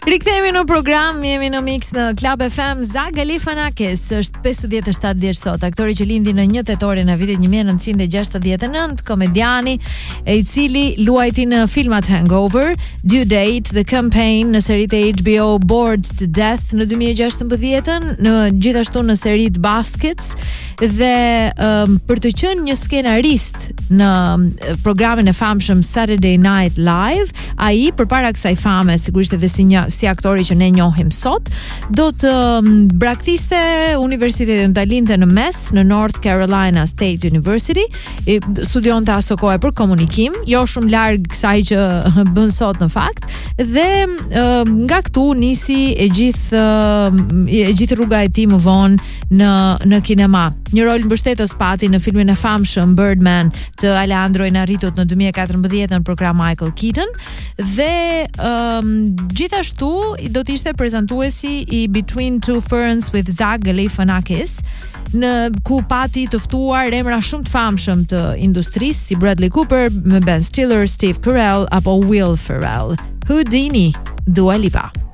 Rikthehemi në program, jemi në Mix në Club FM. Zak Galifianakis është 57 vjeç sot, aktori që lindi në 1 tetorin e vitit 1969, komediani i cili luajti në filmat Hangover, Due Date, The Campaign, në seritë e HBO Bored to Death në 2016, në gjithashtu në seritë Baskets dhe për të qenë një skenarist në programin e famshëm Saturday Night Live, ai përpara kësaj fame, sigurisht edhe si aktori që ne njohim sot, do të braktiste universitetin, ta linte në mes në North Carolina State University, studionte aso kohë për komunikim, jo shumë larg kësaj që bën sot në fakt, dhe nga këtu nisi e gjithë rruga e tij më vonë në kinema. Një rol mbështetës pati në filmin e famshëm Birdman të Alejandro Inarritu në 2014 në program Michael Keaton, dhe gjithashtu do të ishte prezantuesi i Between Two Ferns with Zak Galifianakis, në ku pati të ftuar emra shumë të famshëm të industrisë si Bradley Cooper, Ben Stiller, Steve Carell apo Will Ferrell. Houdini, Dua Lipa.